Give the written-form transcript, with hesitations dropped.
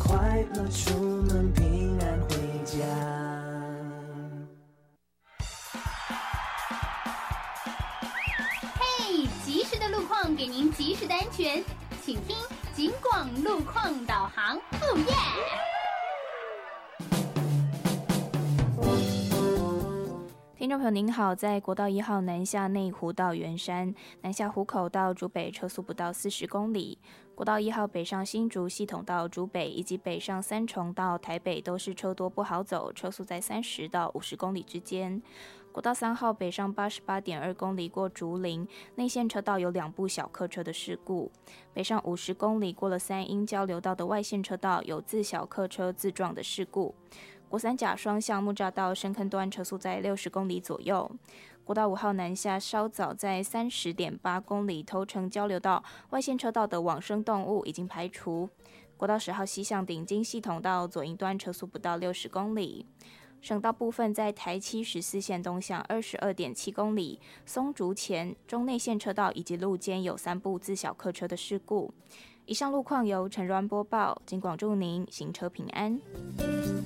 快乐出门，平安回家。 嘿，及时的路况给您及时的安全，请听警广路况导航。哦耶！ 听众朋友您好，在国道1号南下内湖到圆山，南下湖口到竹北车速不到40公里。国道1号北上新竹系统到竹北以及北上三重到台北都是车多不好走，车速在30到50公里之间。国道3号北上88.2公里过竹林，内线车道有2部小客车的事故。北上50公里过了三鹰交流道的外线车道有自小客车自撞的事故。国三甲双向木栅道深坑段车速在60公里左右。国道5号南下稍早在30.8公里头城交流道外线车道的往生动物已经排除。国道10号西向顶金系统到左营端车速不到60公里。省道部分在台七14线东向22.7公里，松竹前中内线车道以及路肩有3部自小客车的事故。以上路况由陈软播报，警广祝您行车平安。